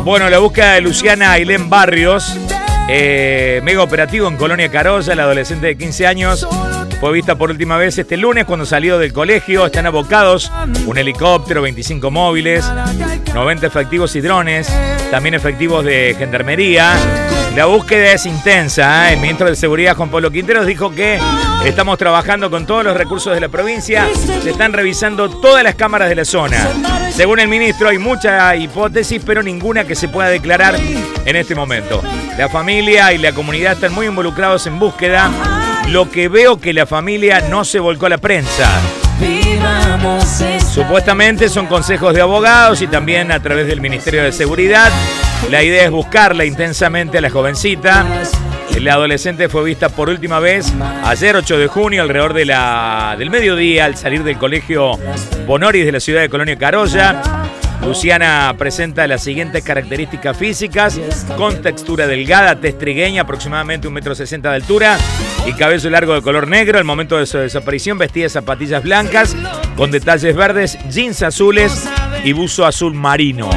Bueno, la búsqueda de Luciana Ailén Barrios, mega operativo en Colonia Carolla, la adolescente de 15 años, fue vista por última vez este lunes cuando salió del colegio. Están abocados un helicóptero, 25 móviles, 90 efectivos y drones, también efectivos de gendarmería. La búsqueda es intensa, ¿eh? El ministro de Seguridad, Juan Pablo Quinteros, dijo que estamos trabajando con todos los recursos de la provincia, se están revisando todas las cámaras de la zona. Según el ministro, hay mucha hipótesis, pero ninguna que se pueda declarar en este momento. La familia y la comunidad están muy involucrados en búsqueda. Lo que veo que la familia no se volcó a la prensa. Supuestamente son consejos de abogados y también a través del Ministerio de Seguridad. La idea es buscarla intensamente a la jovencita. La adolescente fue vista por última vez ayer, 8 de junio, alrededor del mediodía, al salir del colegio Bonoris de la ciudad de Colonia Carolla. Luciana presenta las siguientes características físicas: con textura delgada, tez trigueña, aproximadamente 1,60 m de altura y cabello largo de color negro. Al momento de su desaparición vestía zapatillas blancas con detalles verdes, jeans azules y buzo azul marino.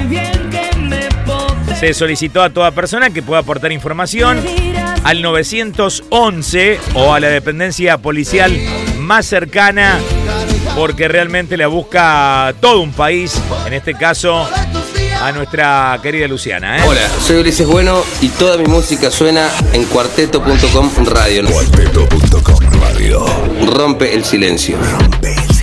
Se solicitó a toda persona que pueda aportar información al 911 o a la dependencia policial más cercana, porque realmente la busca todo un país, en este caso a nuestra querida Luciana, ¿eh? Hola, soy Ulises Bueno y toda mi música suena en cuarteto.com radio. Cuarteto.com radio. Rompe el silencio.